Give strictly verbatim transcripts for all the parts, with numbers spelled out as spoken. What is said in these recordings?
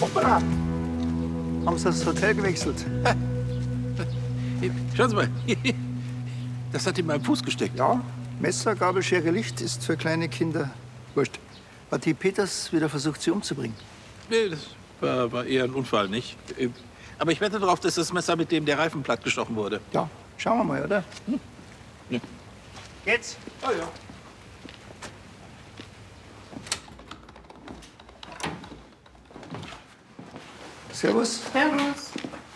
Hoppala! Haben Sie das Hotel gewechselt? Schauen Sie mal. Das hat in meinem Fuß gesteckt. Ja, Messer, Gabel, Schere, Licht ist für kleine Kinder wurscht. Hat die Peters wieder versucht, Sie umzubringen? Nee, das war, war eher ein Unfall, nicht? Aber ich wette darauf, dass das Messer, mit dem der Reifen plattgestochen wurde. Ja, schauen wir mal, oder? Hm. Ja. Jetzt? Oh ja. Servus. Servus.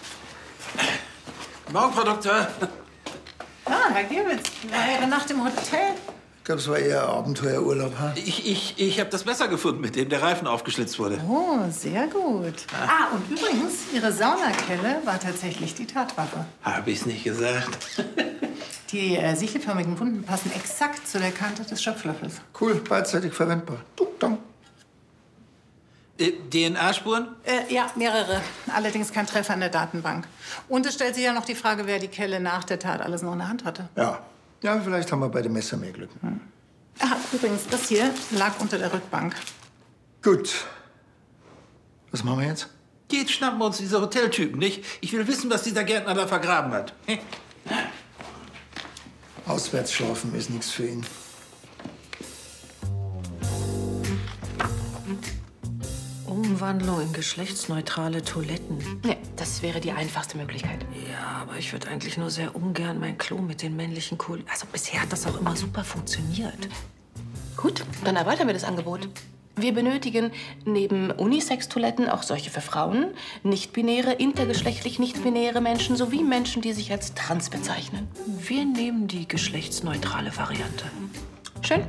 Morgen, Frau Doktor. Ah, Herr Giewitz, war Ihre Nacht im Hotel? Ich glaube, es war eher Abenteuerurlaub. Ha? Ich, ich, ich habe das Messer gefunden, mit dem der Reifen aufgeschlitzt wurde. Oh, sehr gut. Ah, und übrigens, Ihre Saunakelle war tatsächlich die Tatwaffe. Habe ich's nicht gesagt? Die äh, sichelförmigen Wunden passen exakt zu der Kante des Schöpflöffels. Cool, beidseitig verwendbar. Du, dann. Äh, D N A-Spuren? Äh, ja, mehrere. Allerdings kein Treffer in der Datenbank. Und es stellt sich ja noch die Frage, wer die Kelle nach der Tat alles noch in der Hand hatte. Ja. Ja, vielleicht haben wir bei dem Messer mehr Glück. Hm. Ah, übrigens, das hier lag unter der Rückbank. Gut. Was machen wir jetzt? Jetzt schnappen wir uns diese Hoteltypen, nicht? Ich will wissen, was dieser Gärtner da vergraben hat. Auswärts schlafen ist nichts für ihn. Umwandlung in geschlechtsneutrale Toiletten. Nee, das wäre die einfachste Möglichkeit. Ja, aber ich würde eigentlich nur sehr ungern mein Klo mit den männlichen Kohl... Also bisher hat das auch immer super funktioniert. Gut, dann erweitern wir das Angebot. Wir benötigen neben Unisex-Toiletten auch solche für Frauen, nicht-binäre, intergeschlechtlich nicht-binäre Menschen sowie Menschen, die sich als trans bezeichnen. Wir nehmen die geschlechtsneutrale Variante. Schön.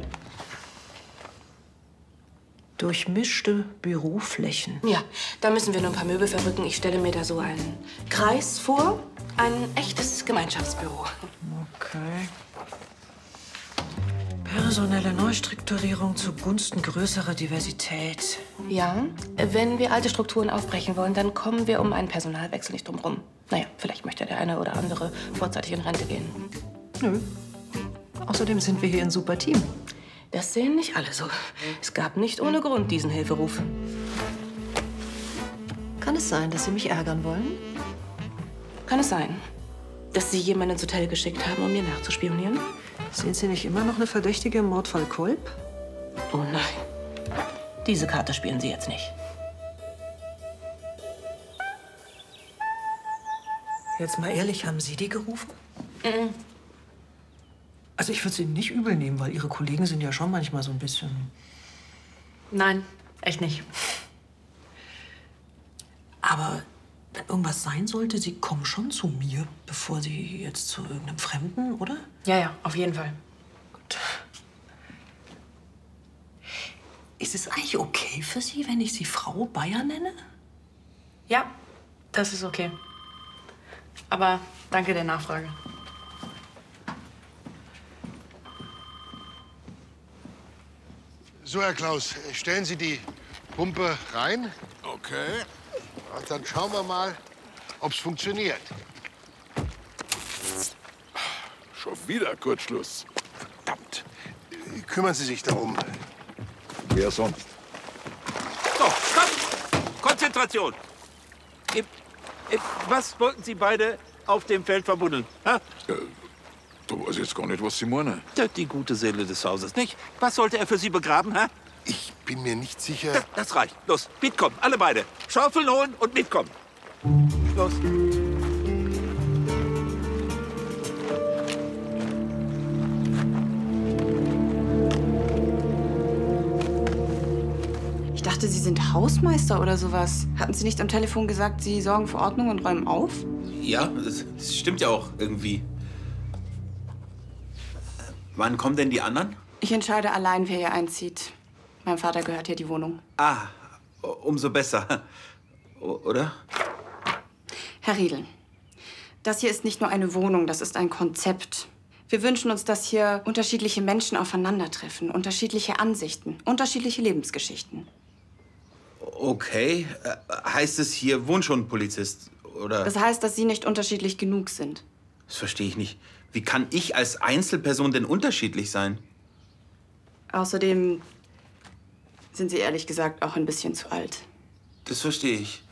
Durchmischte Büroflächen. Ja, da müssen wir nur ein paar Möbel verrücken. Ich stelle mir da so einen Kreis vor. Ein echtes Gemeinschaftsbüro. Okay. Personelle Neustrukturierung zugunsten größerer Diversität. Ja, wenn wir alte Strukturen aufbrechen wollen, dann kommen wir um einen Personalwechsel nicht drum rum. Naja, vielleicht möchte der eine oder andere vorzeitig in Rente gehen. Nö. Außerdem sind wir hier ein super Team. Das sehen nicht alle so. Es gab nicht ohne Grund diesen Hilferuf. Kann es sein, dass Sie mich ärgern wollen? Kann es sein, dass Sie jemanden ins Hotel geschickt haben, um mir nachzuspionieren? Sind Sie nicht immer noch eine Verdächtige im Mordfall Kolb? Oh nein. Diese Karte spielen Sie jetzt nicht. Jetzt mal ehrlich, haben Sie die gerufen? Mhm. Also ich würde es Ihnen nicht übel nehmen, weil Ihre Kollegen sind ja schon manchmal so ein bisschen... Nein, echt nicht. Aber wenn irgendwas sein sollte, Sie kommen schon zu mir, bevor Sie jetzt zu irgendeinem Fremden, oder? Ja, ja, auf jeden Fall. Gut. Ist es eigentlich okay für Sie, wenn ich Sie Frau Bayer nenne? Ja, das ist okay. Aber danke der Nachfrage. So, Herr Klaus, stellen Sie die Pumpe rein. Okay. Und dann schauen wir mal, ob es funktioniert. Schon wieder Kurzschluss. Verdammt. Kümmern Sie sich darum. Wer sonst? So, stopp! Konzentration! Äh, äh, Was wollten Sie beide auf dem Feld verbuddeln? Ha? Äh, da weiß ich jetzt gar nicht, was Sie meinen. Die gute Seele des Hauses, nicht? Was sollte er für Sie begraben, ha? Ich bin mir nicht sicher. Das, das reicht. Los, mitkommen, alle beide. Schaufeln holen und mitkommen. Los. Ich dachte, Sie sind Hausmeister oder sowas. Hatten Sie nicht am Telefon gesagt, Sie sorgen für Ordnung und räumen auf? Ja, das, das stimmt ja auch irgendwie. Wann kommen denn die anderen? Ich entscheide allein, wer hier einzieht. Meinem Vater gehört hier die Wohnung. Ah, umso besser. O- Oder? Herr Riedel, das hier ist nicht nur eine Wohnung, das ist ein Konzept. Wir wünschen uns, dass hier unterschiedliche Menschen aufeinandertreffen, unterschiedliche Ansichten, unterschiedliche Lebensgeschichten. Okay. Äh, heißt es, hier wohnt schon ein Polizist, oder? Das heißt, dass Sie nicht unterschiedlich genug sind. Das verstehe ich nicht. Wie kann ich als Einzelperson denn unterschiedlich sein? Außerdem sind Sie ehrlich gesagt auch ein bisschen zu alt. Das verstehe ich.